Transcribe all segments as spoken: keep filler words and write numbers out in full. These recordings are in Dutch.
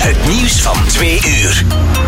Het nieuws van twee uur.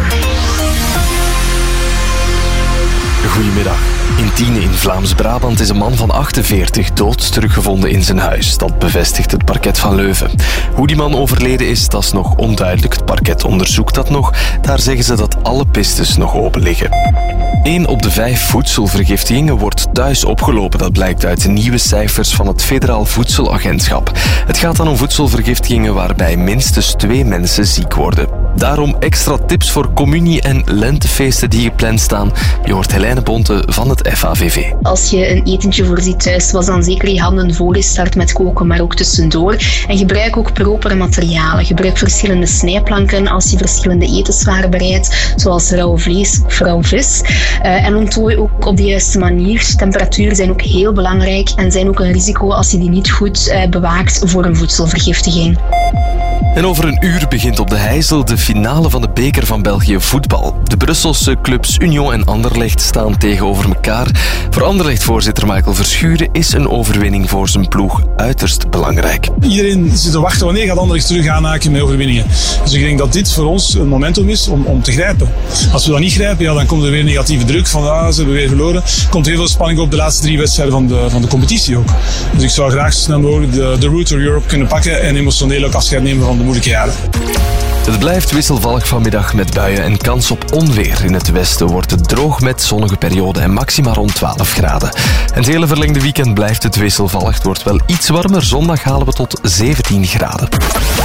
Goedemiddag. In Tiene in Vlaams-Brabant is een man van achtenveertig dood teruggevonden in zijn huis. Dat bevestigt het parket van Leuven. Hoe die man overleden is, dat is nog onduidelijk. Het parket onderzoekt dat nog. Daar zeggen ze dat alle pistes nog open liggen. Eén op de vijf voedselvergiftigingen wordt thuis opgelopen. Dat blijkt uit de nieuwe cijfers van het Federaal Voedselagentschap. Het gaat dan om voedselvergiftigingen waarbij minstens twee mensen ziek worden. Daarom extra tips voor communie- en lentefeesten die gepland staan. Je hoort Helene Bonte van het F A V V. Als je een etentje voorziet thuis, was dan zeker je handen voor je start met koken, maar ook tussendoor. En gebruik ook propere materialen. Gebruik verschillende snijplanken als je verschillende etenswaren bereidt, zoals rauw vlees of rauw vis. Uh, en onttooi ook op de juiste manier. Temperaturen zijn ook heel belangrijk en zijn ook een risico als je die niet goed uh, bewaakt voor een voedselvergiftiging. En over een uur begint op de Heijzel de finale van de beker van België voetbal. De Brusselse clubs Union en Anderlecht staan tegenover elkaar. Voor Anderlecht-voorzitter Michael Verschuren is een overwinning voor zijn ploeg uiterst belangrijk. Iedereen zit te wachten wanneer gaat Anderlecht terug aanhaken met overwinningen. Dus ik denk dat dit voor ons een momentum is om, om te grijpen. Als we dat niet grijpen, ja, dan komt er weer negatieve druk van ah, ze hebben weer verloren. Er komt heel veel spanning op de laatste drie wedstrijden van de, van de competitie ook. Dus ik zou graag zo snel mogelijk de, de route to Europe kunnen pakken en emotioneel ook afscheid nemen van de moeilijke jaren. Het blijft wisselvallig vanmiddag met buien en kans op onweer. In het westen wordt het droog met zonnige perioden en maxima rond twaalf graden. En het hele verlengde weekend blijft het wisselvallig. Het wordt wel iets warmer. Zondag halen we tot zeventien graden.